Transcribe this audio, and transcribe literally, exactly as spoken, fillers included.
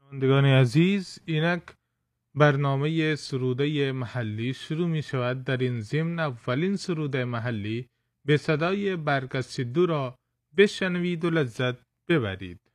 شنوندگان عزیز، اینک برنامه سروده محلی شروع می شود. در این ضمن اولین سروده محلی به صدای برگسیدو را بشنوید و لذت ببرید.